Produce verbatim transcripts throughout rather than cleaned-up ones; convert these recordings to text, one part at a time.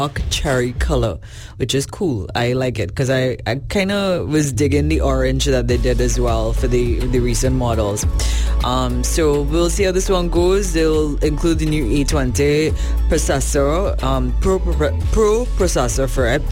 dark cherry color, which is cool. I like it because I, I kind of was digging the orange that they did as well for the, the recent models. Um, so we'll see how this one goes. They'll include the new A twenty processor, um, Pro, Pro, Pro processor for it.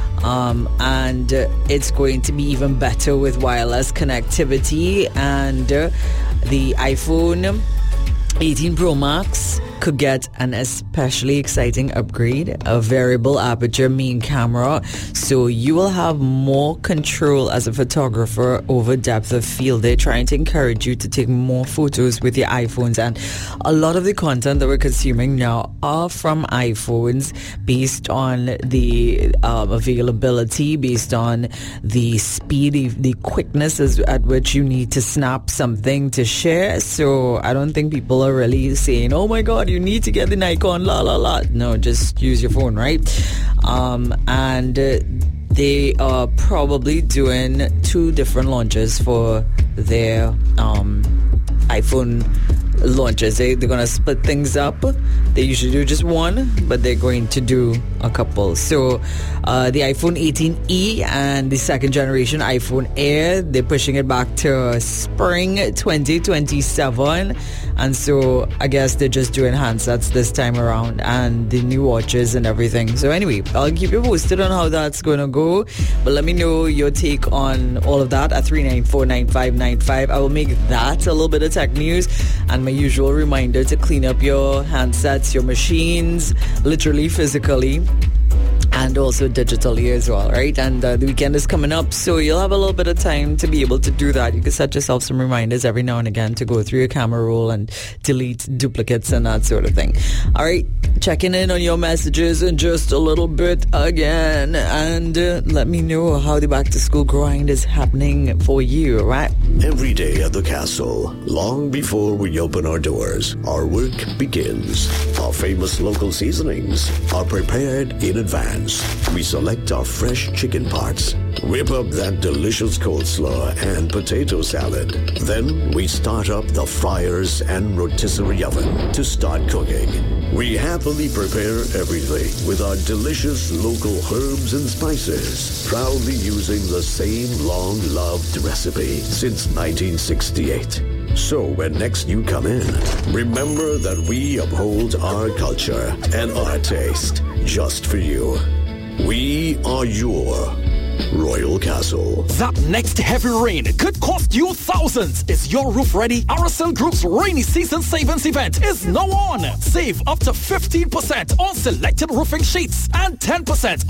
Um, and uh, it's going to be even better with wireless connectivity, and uh, the iPhone eighteen Pro Max could get an especially exciting upgrade, a variable aperture main camera, so you will have more control as a photographer over depth of field. They're trying to encourage you to take more photos with your iPhones, and a lot of the content that we're consuming now are from iPhones based on the um, availability, based on the speed, the, the quickness as, at which you need to snap something to share. So I don't think people are really saying, oh my god, you need to get the Nikon, la la la. No, just use your phone, right? Um, and uh, they are probably doing two different launches for their um, iPhone launches. They, they're going to split things up. They usually do just one, but they're going to do a couple. So uh, the iPhone eighteen E and the second generation iPhone Air, they're pushing it back to spring twenty twenty-seven. And so I guess they're just doing handsets this time around, and the new watches and everything. So anyway, I'll keep you posted on how that's going to go. But let me know your take on all of that at three nine four, nine five nine five. I will make that a little bit of tech news, and my usual reminder to clean up your handsets, your machines, literally, physically, and also digitally as well, right? And uh, the weekend is coming up, so you'll have a little bit of time to be able to do that. You can set yourself some reminders every now and again to go through your camera roll and delete duplicates and that sort of thing. All right, checking in on your messages in just a little bit again, and uh, let me know how the back to school grind is happening for you, right? Every day at the castle, long before we open our doors, our work begins. Our famous local seasonings are prepared in advance. We select our fresh chicken parts, whip up that delicious coleslaw and potato salad. Then we start up the fryers and rotisserie oven to start cooking. We happily prepare everything with our delicious local herbs and spices, proudly using the same long-loved recipe since nineteen sixty-eight. So when next you come in, remember that we uphold our culture and our taste just for you. We are your Royal Castle. That next heavy rain could cost you thousands. Is your roof ready? Aracel Group's rainy season savings event is now on. Save up to fifteen percent on selected roofing sheets and ten percent